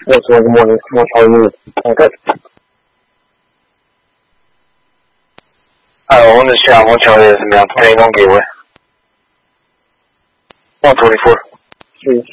What's one morning? What's how you? Okay.我们下午桥的怎么样？突然给我124。